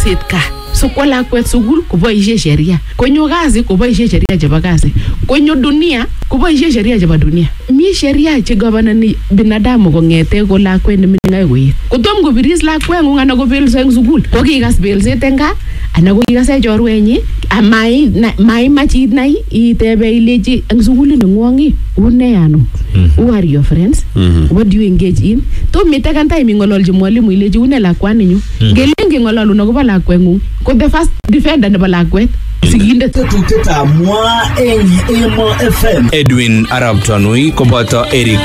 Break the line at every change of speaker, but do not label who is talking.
ripset kaa. So kwa lakwet sukul koboishe sheria. Konyo kazi koboishe sheria chebo kazi. Konyo dunia koboishe sheria chebo dunia. Mi sheria che governani binadamu kong'ete ko lakwet ne mining akoi koet. Kotom kobiris lakweng'ung anan kobelso eng sukul. Ko kikas belset eng gaa anan ko kikase chorwenyi maimach inai itebe ilechi eng sukulit neng'wong une ano. Who are your friends? What do you engage in? To mitakan time ing'ololchi mwalimu ilechi une lakwani nyu. Ngelen ng'ololun akobo lakweng'ung ko the first defender nebo lakwet sigindet.
Tetutietab Mwa eng Emo FM.
Edwin Arab Tanui koboto Eric